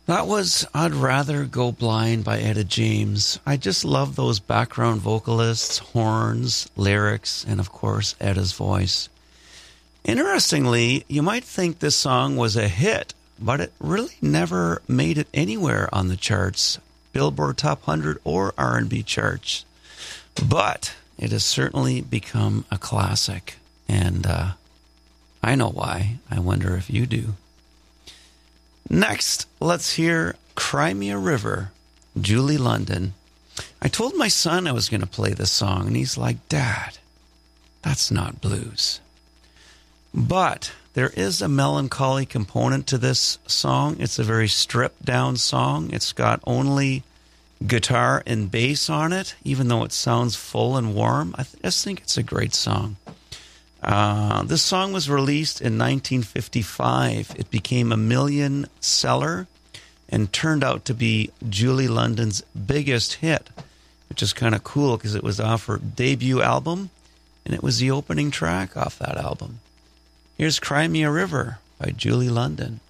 That was I'd Rather Go Blind by Etta James. I just love those background vocalists, horns, lyrics, and of course, Etta's voice. Interestingly, you might think this song was a hit, but it really never made it anywhere on the charts, Billboard Top 100 or R&B charts. But it has certainly become a classic, and I know why. I wonder if you do. Next, let's hear Cry Me a River, Julie London. I told my son I was going to play this song, and he's like, Dad, that's not blues. But there is a melancholy component to this song. It's a very stripped-down song. It's got only guitar and bass on it, even though it sounds full and warm. I just think it's a great song. This song was released in 1955. It became a million seller and turned out to be Julie London's biggest hit, which is kind of cool because it was off her debut album, and it was the opening track off that album. Here's Cry Me a River by Julie London.